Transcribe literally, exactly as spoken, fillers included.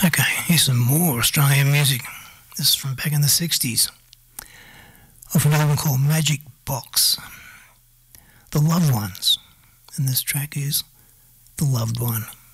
Okay, here's some more Australian music. This is from back in the sixties. Off an album called Magic Box. The Loved Ones. And this track is The Loved One.